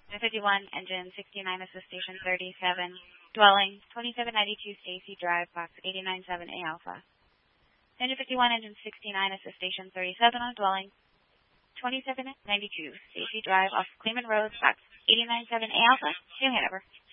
951, engine 69, assist station 37, dwelling 2792 Stacy Drive, box 897A Alpha. Engine 51, engine 69, assist station 37 on dwelling 2792 Stacy Drive off Cleveland Road, box 897A Alpha. New Hanover.